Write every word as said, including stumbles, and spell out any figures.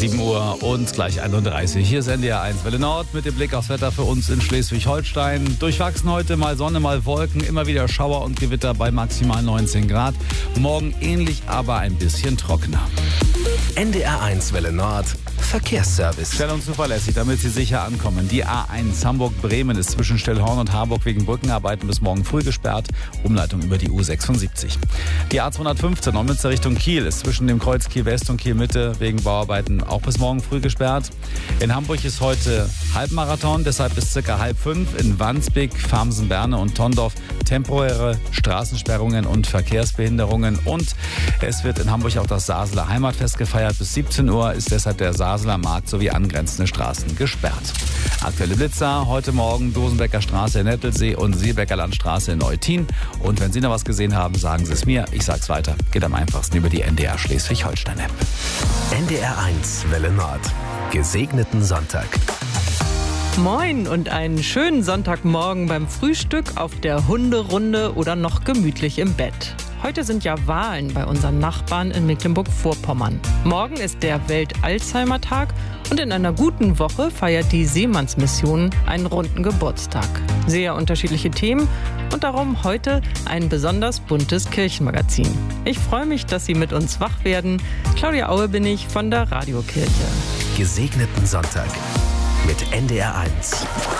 sieben Uhr und gleich einunddreißig. Hier ist N D R eins Welle Nord mit dem Blick aufs Wetter für uns in Schleswig-Holstein. Durchwachsen heute, mal Sonne, mal Wolken, immer wieder Schauer und Gewitter bei maximal neunzehn Grad. Morgen ähnlich, aber ein bisschen trockener. N D R eins Welle Nord Verkehrsservice. Schnell und zuverlässig, damit Sie sicher ankommen. Die A eins Hamburg-Bremen ist zwischen Stellhorn und Harburg wegen Brückenarbeiten bis morgen früh gesperrt. Umleitung über die U sechsundsiebzig. Die A zweihundertfünfzehn Neumünster Richtung Kiel ist zwischen dem Kreuz Kiel West und Kiel Mitte wegen Bauarbeiten auch bis morgen früh gesperrt. In Hamburg ist heute Halbmarathon, deshalb bis circa halb fünf. In Wandsbek, Farmsen, Berne und Tondorf temporäre Straßensperrungen und Verkehrsbehinderungen. Und es wird in Hamburg auch das Saseler Heimatfest gefeiert. Bis siebzehn Uhr ist deshalb der Saseler Markt sowie angrenzende Straßen gesperrt. Aktuelle Blitzer heute Morgen Dosenbecker Straße in Nettelsee und Seebecker Landstraße in Eutin. Und wenn Sie noch was gesehen haben, sagen Sie es mir. Ich sag's weiter. Geht am einfachsten über die N D R Schleswig-Holstein-App. N D R eins Welle Nord. Gesegneten Sonntag. Moin und einen schönen Sonntagmorgen beim Frühstück, auf der Hunderunde oder noch gemütlich im Bett. Heute sind ja Wahlen bei unseren Nachbarn in Mecklenburg-Vorpommern. Morgen ist der Welt-Alzheimer-Tag und in einer guten Woche feiert die Seemannsmission einen runden Geburtstag. Sehr unterschiedliche Themen und darum heute ein besonders buntes Kirchenmagazin. Ich freue mich, dass Sie mit uns wach werden. Claudia Aue bin ich von der Radiokirche. Gesegneten Sonntag mit N D R eins.